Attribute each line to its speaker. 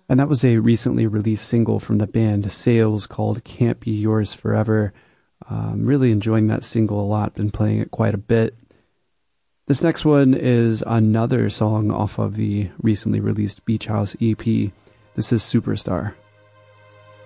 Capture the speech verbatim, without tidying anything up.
Speaker 1: And that was a recently released single from the band Sales called Can't Be Yours Forever. Um, really enjoying that single a lot, been playing it quite a bit. This next one is another song off of the recently released Beach House E P. This is Superstar.